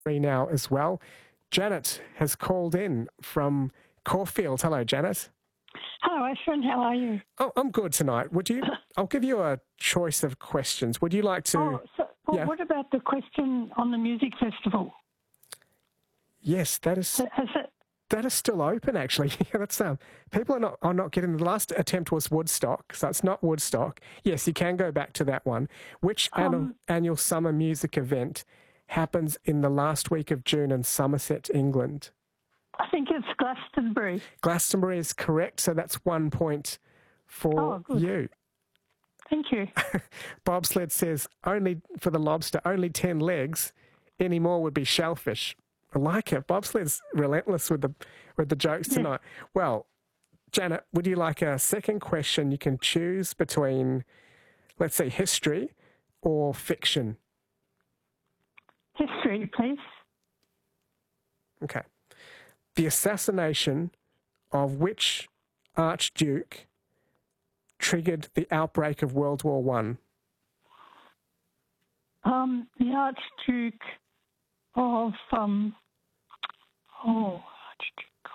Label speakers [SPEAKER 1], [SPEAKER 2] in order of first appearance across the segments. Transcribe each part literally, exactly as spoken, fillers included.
[SPEAKER 1] free now as well. Janet has called in from Caulfield. Hello, Janet.
[SPEAKER 2] Hello, Ashwin. How are you?
[SPEAKER 1] Oh, I'm good tonight. Would you? I'll give you a choice of questions. Would you like to?
[SPEAKER 2] Oh, so, well,
[SPEAKER 1] yeah.
[SPEAKER 2] What about the question on the music festival?
[SPEAKER 1] Yes, that is.
[SPEAKER 2] Has it?
[SPEAKER 1] That is still open, actually. Yeah, that's um. People are not are not getting. The last attempt was Woodstock, so it's not Woodstock. Yes, you can go back to that one. Which
[SPEAKER 2] Um,
[SPEAKER 1] annual, annual summer music event happens in the last week of June in Somerset, England?
[SPEAKER 2] I think it's Glastonbury.
[SPEAKER 1] Glastonbury is correct, so that's one point for
[SPEAKER 2] Oh, good.
[SPEAKER 1] you.
[SPEAKER 2] Thank you.
[SPEAKER 1] Bobsled says only for the lobster, only ten legs. Any more would be shellfish. I like it. Bobsled's relentless with the with the jokes
[SPEAKER 2] Yeah.
[SPEAKER 1] tonight. Well, Janet, would you like a second question? You can choose between, let's say, history or fiction.
[SPEAKER 2] History, please.
[SPEAKER 1] Okay. The assassination of which Archduke triggered the outbreak of World War One?
[SPEAKER 2] Um, the Archduke of um, oh, Archduke.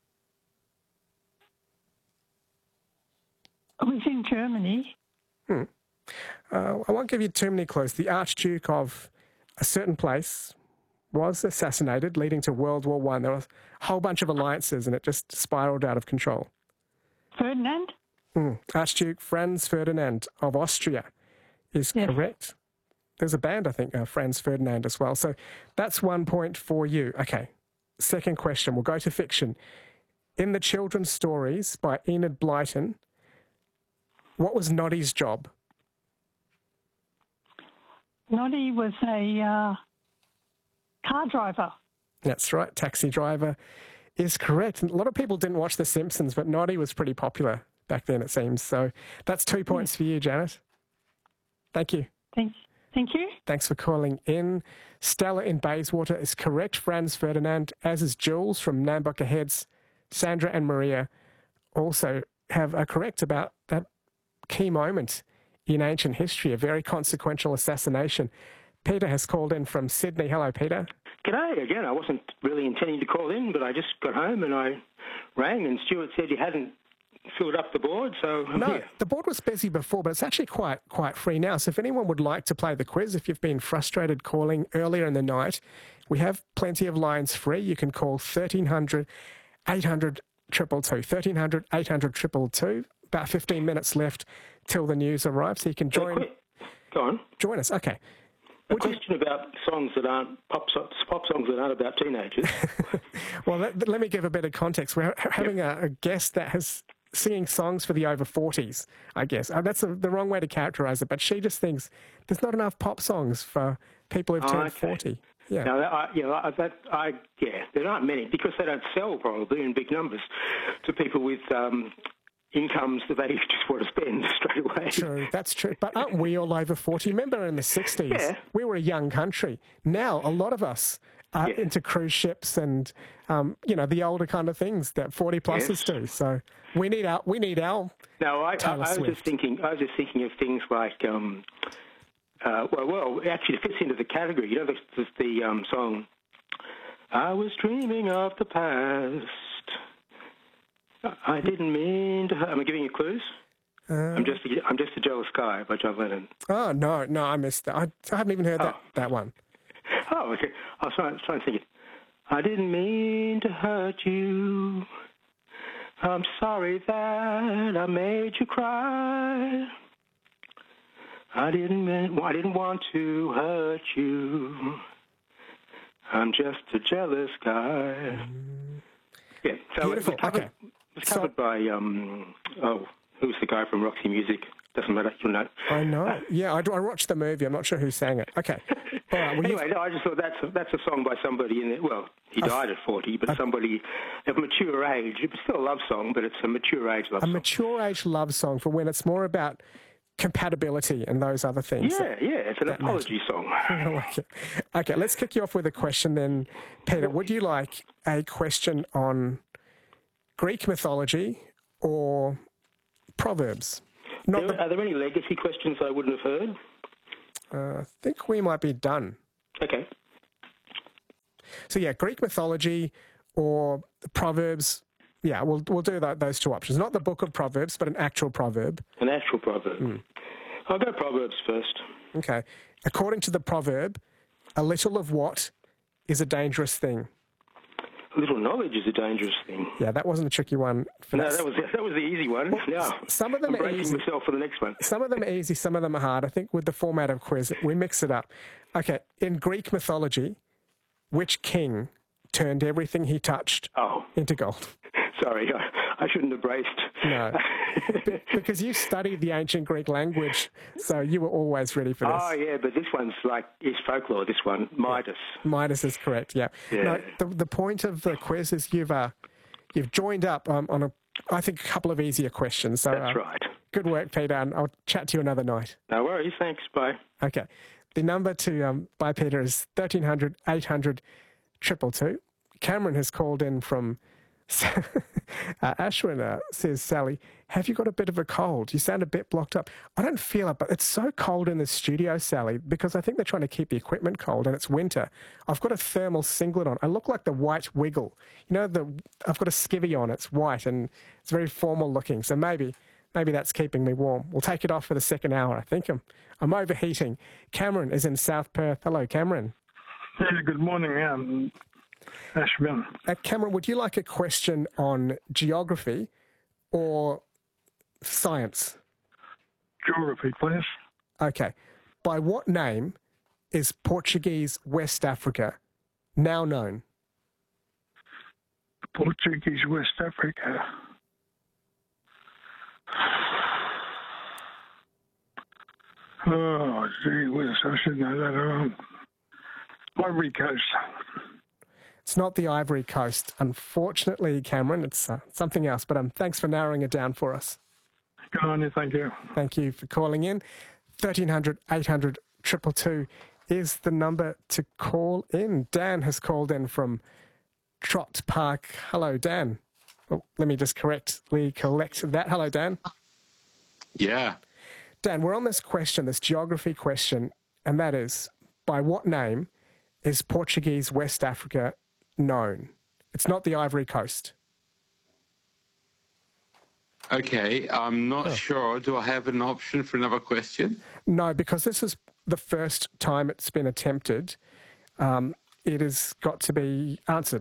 [SPEAKER 2] It was in Germany.
[SPEAKER 1] Hmm. Uh, I won't give you too many clues. The Archduke of a certain place was assassinated, leading to World War One. There was a whole bunch of alliances, and it just spiraled out of control.
[SPEAKER 2] Ferdinand?
[SPEAKER 1] Mm. Archduke Franz Ferdinand of Austria is
[SPEAKER 2] Yes.
[SPEAKER 1] correct. There's a band, I think, uh, Franz Ferdinand as well. So that's one point for you. Okay, second question. We'll go to fiction. In the children's stories by Enid Blyton, what was Noddy's job?
[SPEAKER 2] Noddy was a uh, car driver.
[SPEAKER 1] That's right, taxi driver is correct. A lot of people didn't watch The Simpsons, but Noddy was pretty popular back then, it seems. So that's two points for you, Janet. Thank you.
[SPEAKER 2] Thank, thank you.
[SPEAKER 1] Thanks for calling in. Stella in Bayswater is correct. Franz Ferdinand, as is Jules from Nambucca Heads. Sandra and Maria also have are correct about that key moment in ancient history, a very consequential assassination. Peter has called in from Sydney. Hello, Peter.
[SPEAKER 3] G'day again. I wasn't really intending to call in, but I just got home and I rang and Stuart said you hadn't filled up the board, so I'm
[SPEAKER 1] No,
[SPEAKER 3] here.
[SPEAKER 1] the board was busy before, but it's actually quite quite free now. So if anyone would like to play the quiz, if you've been frustrated calling earlier in the night, we have plenty of lines free. You can call thirteen hundred, eight hundred, two two two, thirteen hundred, eight hundred, two two two. About fifteen minutes left till the news arrives, so you can join,
[SPEAKER 3] Uh, quick. Go on.
[SPEAKER 1] join us. Okay.
[SPEAKER 3] A
[SPEAKER 1] Would you-
[SPEAKER 3] question about songs that aren't pop, so- pop songs that aren't about teenagers.
[SPEAKER 1] Well, let, let me give a bit of context. We're ha- having a, a guest that has singing songs for the over forties, I guess. Uh, that's a, the wrong way to characterise it, but she just thinks there's not enough pop songs for people who've
[SPEAKER 3] Oh,
[SPEAKER 1] turned
[SPEAKER 3] okay.
[SPEAKER 1] forty. Yeah.
[SPEAKER 3] Now, that, I, you know, I- that, I, yeah, there aren't many because they don't sell probably in big numbers to people with um, incomes that they just want to spend straight away.
[SPEAKER 1] True, that's true. But aren't we all over forty? Remember in the sixties,
[SPEAKER 3] Yeah.
[SPEAKER 1] we were a young country. Now, a lot of us are
[SPEAKER 3] Yeah.
[SPEAKER 1] into cruise ships and, um, you know, the older kind of things that forty-plussers
[SPEAKER 3] Yes.
[SPEAKER 1] do. So we need our, we need our
[SPEAKER 3] No, I, I,
[SPEAKER 1] Taylor
[SPEAKER 3] I was
[SPEAKER 1] Swift.
[SPEAKER 3] just thinking. I was just thinking of things like, um, uh, well, well, actually, it fits into the category. You know, the, the, the um, song. I was dreaming of the past. I didn't mean to. Am I giving you clues? I'm just. A, I'm just a jealous guy by John Lennon.
[SPEAKER 1] Oh, no, no, I missed that. I, I haven't even heard that,
[SPEAKER 3] Oh.
[SPEAKER 1] that one.
[SPEAKER 3] Oh, okay. I was trying, trying to think it. I didn't mean to hurt you. I'm sorry that I made you cry. I didn't mean, I didn't want to hurt you. I'm just a jealous guy. Yeah, so
[SPEAKER 1] Beautiful.
[SPEAKER 3] it was covered,
[SPEAKER 1] Okay.
[SPEAKER 3] it was covered
[SPEAKER 1] So-
[SPEAKER 3] by, um, oh, who's the guy from Roxy Music? Doesn't matter, you'll know.
[SPEAKER 1] I know. Yeah, I, I watched the movie. I'm not sure who sang it. Okay. All right. Well, you've-
[SPEAKER 3] Anyway, no, I just thought that's a, that's a song by somebody in it. Well, he died at forty, but somebody of mature age. It's still a love song, but it's a mature age love
[SPEAKER 1] a
[SPEAKER 3] song.
[SPEAKER 1] mature age love song for when it's more about compatibility and those other things.
[SPEAKER 3] Yeah, yeah, it's an
[SPEAKER 1] that
[SPEAKER 3] apology song.
[SPEAKER 1] I like it. Okay, let's kick you off with a question then, Peter. Would you like a question on Greek mythology or Proverbs? Not
[SPEAKER 3] There,
[SPEAKER 1] the,
[SPEAKER 3] are there any legacy questions I wouldn't have heard?
[SPEAKER 1] uh, I think we might be done.
[SPEAKER 3] Okay.
[SPEAKER 1] So yeah, Greek mythology or Proverbs. Yeah, we'll we'll do that, those two options. Not the book of Proverbs, but an actual proverb.
[SPEAKER 3] An actual proverb. Mm. I'll go Proverbs first.
[SPEAKER 1] Okay. According to the proverb, a little of what is a dangerous thing?
[SPEAKER 3] A little knowledge is a dangerous thing.
[SPEAKER 1] Yeah, that wasn't a tricky one. For
[SPEAKER 3] no,
[SPEAKER 1] that.
[SPEAKER 3] that was that was the easy one. Well, no,
[SPEAKER 1] some of them
[SPEAKER 3] I'm
[SPEAKER 1] are easy.
[SPEAKER 3] myself for the next one.
[SPEAKER 1] Some of them are easy, some of them are hard. I think with the format of quiz, we mix it up. Okay, in Greek mythology, which king turned everything he touched
[SPEAKER 3] oh.
[SPEAKER 1] into gold?
[SPEAKER 3] Sorry, I, I shouldn't have braced.
[SPEAKER 1] No, because you studied the ancient Greek language, so you were always ready for this.
[SPEAKER 3] Oh, yeah, but this one's like, is folklore, this one, Midas.
[SPEAKER 1] Yeah. Midas is correct, yeah.
[SPEAKER 3] yeah.
[SPEAKER 1] No, the, the point of the quiz is you've, uh, you've joined up um, on, a, I think, a couple of easier questions. So,
[SPEAKER 3] That's
[SPEAKER 1] uh,
[SPEAKER 3] right.
[SPEAKER 1] Good work, Peter, and I'll chat to you another night.
[SPEAKER 3] No worries, thanks, bye.
[SPEAKER 1] Okay. The number to um, buy Peter is thirteen hundred, eight hundred, two two two. Cameron has called in from... uh, Ashwin uh, says, Sally, have you got a bit of a cold? You sound a bit blocked up. I don't feel it, but it's so cold in the studio, Sally, because I think they're trying to keep the equipment cold and it's winter. I've got a thermal singlet on. I look like the white wiggle. You know, the I've got a skivvy on. It's white and it's very formal looking. So maybe maybe that's keeping me warm. We'll take it off for the second hour. I think I'm, I'm overheating. Cameron is in South Perth. Hello, Cameron.
[SPEAKER 4] Yeah, good morning. Um, Ashwin.
[SPEAKER 1] Uh, Cameron, would you like a question on geography or science?
[SPEAKER 4] Geography, please.
[SPEAKER 1] Okay. By what name is Portuguese West Africa now known?
[SPEAKER 4] Portuguese West Africa. Oh, gee whiz, I should know that. Um, Ivory Coast.
[SPEAKER 1] It's not the Ivory Coast, unfortunately, Cameron. It's uh, something else. But um, thanks for narrowing it down for us.
[SPEAKER 4] Good on you. Thank you.
[SPEAKER 1] Thank you for calling in. thirteen hundred, eight hundred, two two two is the number to call in. Dan has called in from Trott Park. Hello, Dan. Oh, let me just correctly collect that. Hello, Dan.
[SPEAKER 5] Yeah.
[SPEAKER 1] Dan, we're on this question, this geography question, and that is, by what name is Portuguese West Africa known? It's not the Ivory Coast.
[SPEAKER 5] Okay, I'm not
[SPEAKER 1] oh.
[SPEAKER 5] sure. Do I have an option for another question?
[SPEAKER 1] No, because this is the first time it's been attempted. Um, it has got to be answered.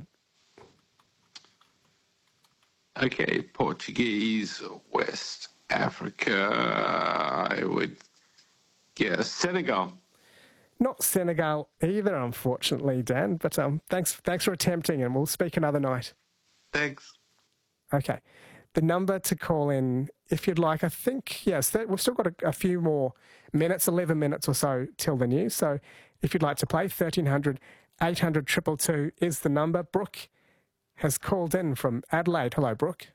[SPEAKER 5] Okay, Portuguese West Africa, I would guess Senegal.
[SPEAKER 1] Not Senegal either, unfortunately, Dan, but um, thanks, thanks for attempting, and we'll speak another night.
[SPEAKER 5] Thanks.
[SPEAKER 1] Okay. The number to call in, if you'd like, I think, yes, we've still got a, a few more minutes, eleven minutes or so till the news. So if you'd like to play, thirteen hundred, eight hundred, two two two is the number. Brooke has called in from Adelaide. Hello, Brooke.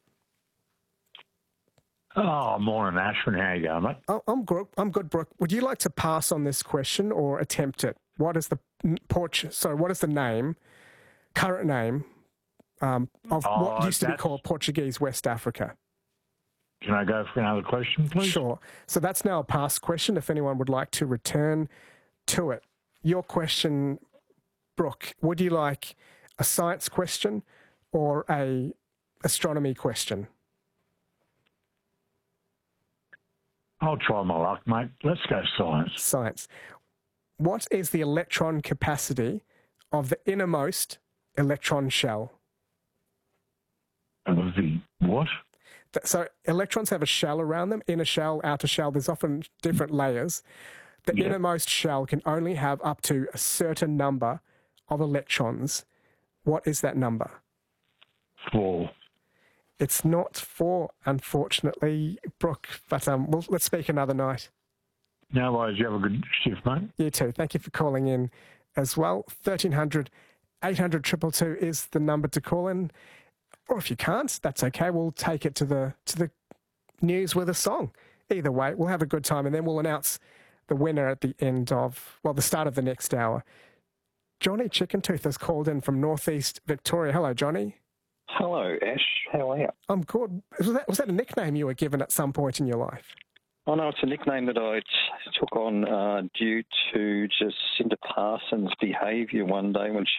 [SPEAKER 6] Oh, morning, Ashwin. How you going, mate?
[SPEAKER 1] Oh, I'm good. I'm good, Brooke. Would you like to pass on this question or attempt it? What is the porch? Sorry, what is the name, current name, um, of
[SPEAKER 6] oh,
[SPEAKER 1] what used to be
[SPEAKER 6] that's...
[SPEAKER 1] called Portuguese West Africa?
[SPEAKER 6] Can I go for another question, please?
[SPEAKER 1] Sure. So that's now a past question. If anyone would like to return to it, your question, Brooke. Would you like a science question or a astronomy question?
[SPEAKER 6] I'll try my luck, mate. Let's go science.
[SPEAKER 1] Science. What is the electron capacity of the innermost electron shell?
[SPEAKER 6] Of the what?
[SPEAKER 1] So electrons have a shell around them, inner shell, outer shell. There's often different layers. The
[SPEAKER 6] Yeah.
[SPEAKER 1] innermost shell can only have up to a certain number of electrons. What is that number?
[SPEAKER 6] Four.
[SPEAKER 1] It's not four, unfortunately, Brooke, but um, we'll, let's speak another night.
[SPEAKER 6] No worries. You have a good shift, mate.
[SPEAKER 1] You too. Thank you for calling in as well. thirteen hundred, eight hundred, two two two is the number to call in. Or if you can't, that's okay. We'll take it to the to the news with a song. Either way, we'll have a good time, and then we'll announce the winner at the end of, well, the start of the next hour. Johnny Chickentooth has called in from northeast Victoria. Hello, Johnny.
[SPEAKER 7] Hello, Ash. How are you?
[SPEAKER 1] I'm good. Was that, was that a nickname you were given at some point in your life?
[SPEAKER 7] Oh, no, it's a nickname that I t- took on uh, due to Jacinta Parsons' behaviour one day when